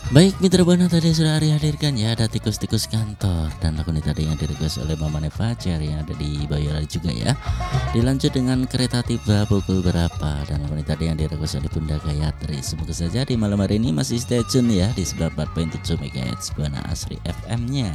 Baik mitra Buana tadi sudah Ari hadirkan ya, ada tikus-tikus kantor dan lagu ini tadi yang direquest oleh Mamane Fajar yang ada di Boyolali juga ya. Dilanjut dengan kereta tiba pukul berapa dan lagu ini tadi yang direquest oleh Bunda Gayatri. Semoga saja di malam hari ini masih stay tune ya di 94.7 MHz Buana Asri FM-nya.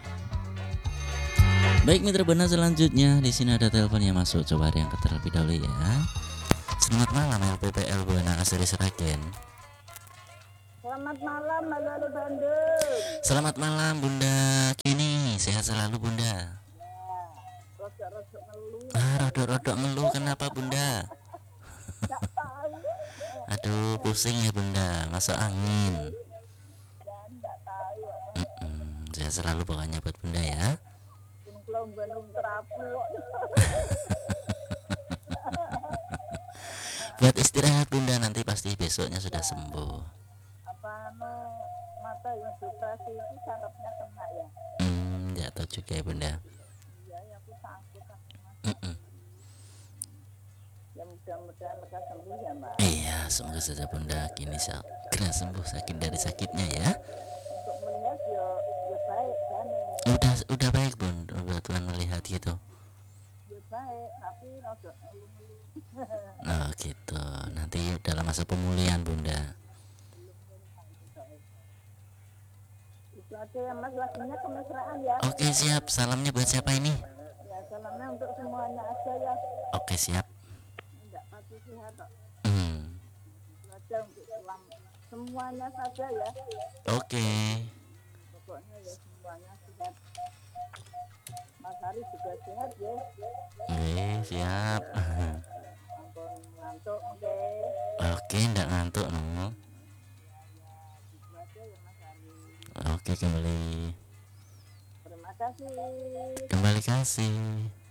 Baik mitra Buana, selanjutnya di sini ada telepon yang masuk, coba yang terlebih dahulu ya. Selamat malam LPPL Buana Asri Seragen. Selamat malam Mbak Lali Bandung. Selamat malam Bunda Kini, sehat selalu Bunda. Rodok-rodok ngeluh. Rodok-rodok ngeluh kenapa Bunda? Nggak tahu. Aduh pusing ya Bunda, masuk angin. Dan nggak tahu. Sehat selalu pokoknya buat Bunda ya. Belum terapu. Buat istirahat Bunda, nanti pasti besoknya sudah sembuh. Mata yang operasi itu sarafnya kena ya. Ya tahu juga ya Bunda. Iya, ya aku sangkut ya, mudah-mudahan lekas sembuh ya Mbak. Iya, semoga saja Bunda Kini segera sembuh sakit dari sakitnya ya. Untuk melihat ya baik kan. Udah baik Bun, udah Tuhan melihat gitu. Ya baik, tapi rodok ngeluh. Oh gitu, nanti dalam masa pemulihan Bunda. Itu aja ya Mas, lagunya kemesraan ya. Oke siap, salamnya buat siapa ini? Ya salamnya untuk semuanya aja ya. Oke siap. Enggak pasti sehat kok. Itu aja untuk semuanya saja ya. Oke. Pokoknya ya semuanya sehat. Mas Hari juga sehat ya. Siap. Ampun ngantuk oke. Oke, enggak ngantuk no. Itu aja ya Mas Hari. Oke, kembali. Terima kasih. Kembali kasih.